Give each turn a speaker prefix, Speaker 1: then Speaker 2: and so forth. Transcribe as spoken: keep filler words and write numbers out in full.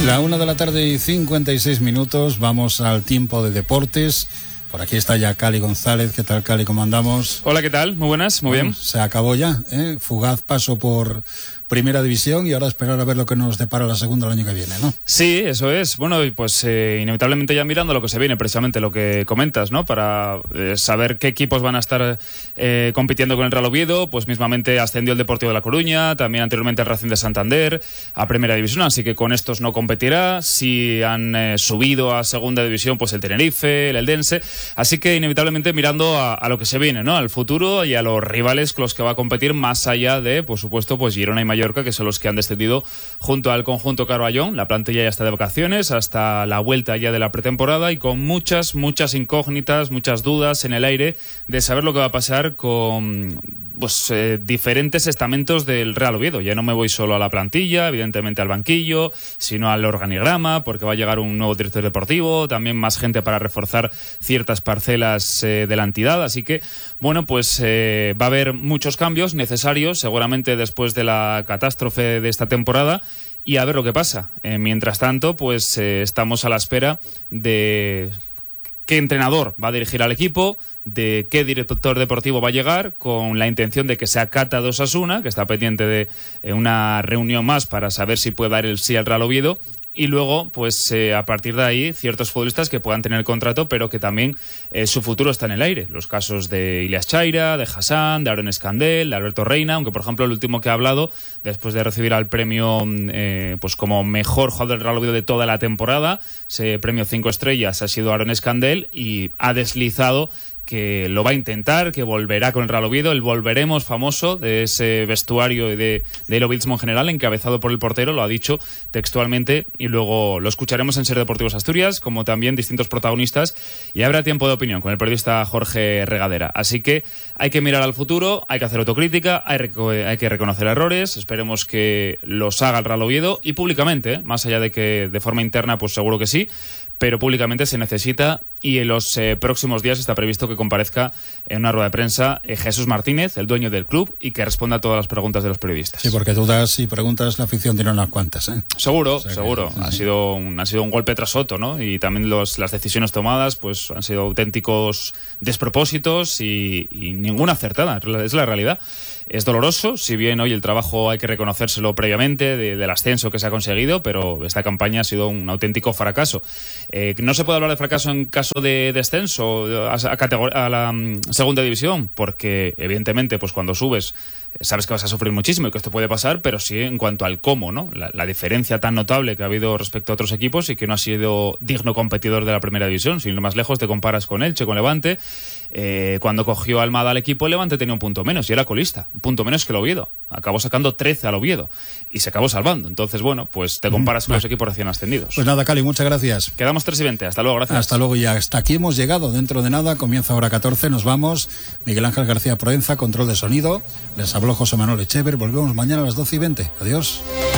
Speaker 1: La una de la tarde y cincuenta y seis minutos, vamos al tiempo de deportes. Por aquí está ya Cali González. ¿Qué tal, Cali? ¿Cómo andamos?
Speaker 2: Hola, ¿qué tal? Muy buenas, muy bueno, bien.
Speaker 1: Se acabó ya, ¿eh? Fugaz paso por Primera División y ahora esperar a ver lo que nos depara la segunda el año que viene, ¿no?
Speaker 2: Sí, eso es. Bueno, pues eh, inevitablemente ya mirando lo que se viene, precisamente lo que comentas, ¿no? Para eh, saber qué equipos van a estar eh, compitiendo con el Real Oviedo. Pues mismamente ascendió el Deportivo de La Coruña, también anteriormente el Racing de Santander a Primera División, así que con estos no competirá. Si han eh, subido a Segunda División, pues el Tenerife, el Eldense. Así que inevitablemente mirando a, a lo que se viene, ¿no? Al futuro y a los rivales con los que va a competir, más allá de, por supuesto, pues Girona y Mallorca, que son los que han descendido junto al conjunto Carballón. La plantilla ya está de vacaciones hasta la vuelta ya de la pretemporada y con muchas, muchas incógnitas, muchas dudas en el aire de saber lo que va a pasar con pues eh, diferentes estamentos del Real Oviedo. Ya no me voy solo a la plantilla, evidentemente al banquillo, sino al organigrama, porque va a llegar un nuevo director deportivo, también más gente para reforzar ciertas parcelas eh, de la entidad. Así que, bueno, pues eh, va a haber muchos cambios necesarios, seguramente después de la catástrofe de esta temporada, y a ver lo que pasa. Eh, mientras tanto, pues eh, estamos a la espera de qué entrenador va a dirigir al equipo, de qué director deportivo va a llegar, con la intención de que sea Cata de Osasuna, que está pendiente de eh, una reunión más para saber si puede dar el sí al Real Oviedo. Y luego, pues eh, a partir de ahí, ciertos futbolistas que puedan tener contrato, pero que también eh, su futuro está en el aire. Los casos de Ilias Chaira, de Hassan, de Aaron Escandel, de Alberto Reina, aunque por ejemplo el último que ha hablado, después de recibir el premio eh, pues como mejor jugador del Real Oviedo de toda la temporada, ese premio cinco estrellas ha sido Aaron Escandel, y ha deslizado que lo va a intentar, que volverá con el Real Oviedo, el volveremos famoso de ese vestuario y de, de el ovidismo en general, encabezado por el portero, lo ha dicho textualmente, y luego lo escucharemos en Ser Deportivos Asturias, como también distintos protagonistas, y habrá tiempo de opinión con el periodista Jorge Regadera. Así que hay que mirar al futuro, hay que hacer autocrítica, hay, reco- hay que reconocer errores, esperemos que los haga el Real Oviedo, y públicamente, ¿eh? Más allá de que de forma interna, pues seguro que sí, pero públicamente se necesita, y en los eh, próximos días está previsto que comparezca en una rueda de prensa eh, Jesús Martínez, el dueño del club, y que responda a todas las preguntas de los periodistas.
Speaker 1: Sí, porque dudas y preguntas, la afición tiene unas cuantas, ¿eh?
Speaker 2: Seguro,
Speaker 1: o sea
Speaker 2: seguro.
Speaker 1: Que, sí,
Speaker 2: ha,
Speaker 1: sí.
Speaker 2: Sido un, ha sido un golpe tras otro, ¿no? Y también los, las decisiones tomadas pues han sido auténticos despropósitos y, y ninguna acertada, es la realidad. Es doloroso, si bien hoy el trabajo hay que reconocérselo previamente de, del ascenso que se ha conseguido, pero esta campaña ha sido un auténtico fracaso. Eh, no se puede hablar de fracaso en caso de descenso a, a, categor- a la um, segunda división, porque evidentemente pues cuando subes sabes que vas a sufrir muchísimo y que esto puede pasar, pero sí en cuanto al cómo, ¿no? La, la diferencia tan notable que ha habido respecto a otros equipos y que no ha sido digno competidor de la primera división. Sin ir más lejos, te comparas con Elche, con Levante. Eh, cuando cogió Almada al equipo, Levante tenía un punto menos y era colista, un punto menos que el Oviedo. Acabó sacando trece al Oviedo y se acabó salvando. Entonces, bueno, pues te comparas con los equipos recién ascendidos.
Speaker 1: Pues nada, Cali, muchas gracias.
Speaker 2: Quedamos tres y veinte. Hasta luego, gracias.
Speaker 1: Hasta luego, y hasta aquí hemos llegado. Dentro de nada, comienza hora catorce, nos vamos. Miguel Ángel García Proenza, control de sonido. Les habló José Manuel Echever. Volvemos mañana a las doce y veinte. Adiós.